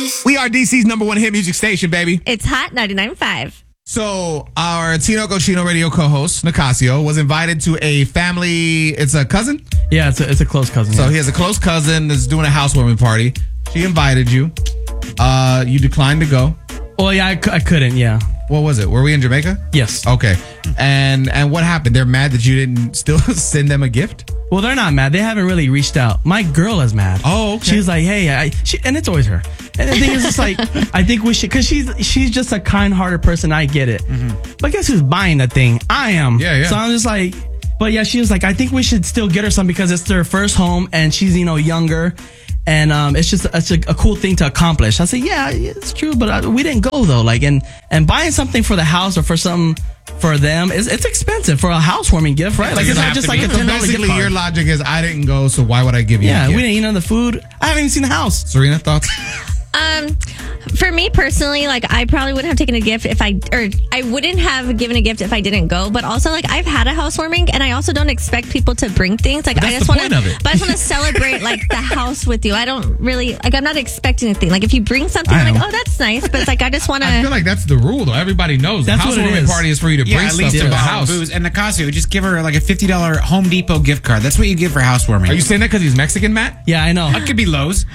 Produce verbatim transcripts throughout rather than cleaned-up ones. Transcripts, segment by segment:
We are D C's number one hit music station, baby. It's Hot ninety-nine point five. So our Tino Cochino radio co-host, Nicasio, was invited to a family, it's a cousin? Yeah, it's a, it's a close cousin. So yeah. he has a close cousin that's doing a housewarming party. She invited you. Uh, you declined to go. Well, yeah, I, c- I couldn't, yeah. What was it? Were we in Jamaica? Yes. Okay. And and what happened? They're mad that you didn't still send them a gift? Well, they're not mad. They haven't really reached out. My girl is mad. Oh, okay. She's like, hey, I, she, and it's always her. And the thing is, it's like, I think we should, because she's she's just a kind-hearted person. I get it. Mm-hmm. But guess who's buying the thing? I am. Yeah, yeah. So I'm just like, but yeah, she was like, I think we should still get her some because it's their first home and she's, you know, younger. And um, it's just it's a, a cool thing to accomplish. I said, yeah, it's true, but I, we didn't go though. Like, and and buying something for the house or for something for them is it's expensive for a housewarming gift, right? Like, it's not just like a So ten dollar gift basically, card. your logic is I didn't go, so why would I give you Yeah, a we gift? didn't eat none of the food. I haven't even seen the house. Serena, thoughts? Um, for me personally, like I probably wouldn't have taken a gift if I, or I wouldn't have given a gift if I didn't go. But also, like I've had a housewarming, and I also don't expect people to bring things. Like But I that's just the want point of to, it. but I just want to celebrate like the house with you. I don't really like. I'm not expecting anything. Like if you bring something, I I'm like, know. oh, that's nice. But it's like I just want I feel to. like that's the rule, though. Everybody knows. That's the what it housewarming is. party is for you to Yeah, bring at stuff least to to the buy house. booze. And Nicasio, just give her like a fifty dollars Home Depot gift card. That's what you give for housewarming. Are you saying that because he's Mexican, Matt? Yeah, I know. It could be Lowe's.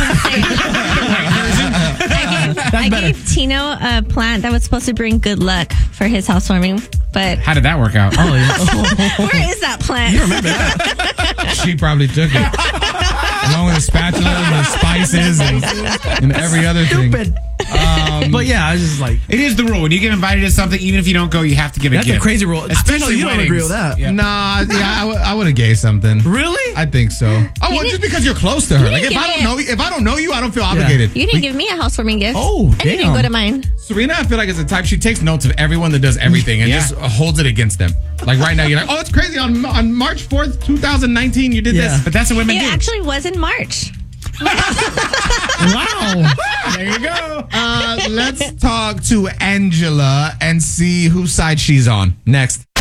I gave, I better. gave Tino a plant that was supposed to bring good luck for his housewarming, but How did that work out? Oh, yeah. where is that plant? You remember that? She probably took it. Along with the spatula and the spices and, and every other thing. Stupid. Um, but yeah, I was just like, It is the rule. When you get invited to something, even if you don't go, you have to give a that's gift. a crazy rule. Especially you don't weddings. agree with that. Yeah. Nah, yeah, I would have gave something. Really? I think so. Oh, well, didn't- just because you're close to her. you Like didn't if I give don't me know, a- if I don't know you, I don't feel obligated. You didn't give me a housewarming gift. Oh, and you didn't damn. go to mine. Serena, I feel like is the type she takes notes of everyone that does everything and Yeah. just holds it against them. Like right now, you're like, oh, it's crazy. On on March fourth, twenty nineteen, you did Yeah. this. But that's what women It do. actually was in March. Wow. There you go. Uh, let's talk to Angela and see whose side she's on next.